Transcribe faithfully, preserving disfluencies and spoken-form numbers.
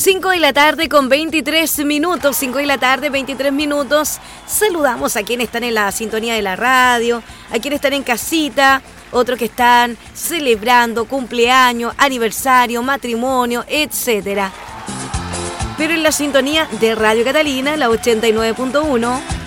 cinco de la tarde con veintitrés minutos, cinco de la tarde, veintitrés minutos. Saludamos a quienes están en la sintonía de la radio, a quienes están en casita, otros que están celebrando cumpleaños, aniversario, matrimonio, etcétera. Pero en la sintonía de Radio Catalina, la ochenta y nueve punto uno,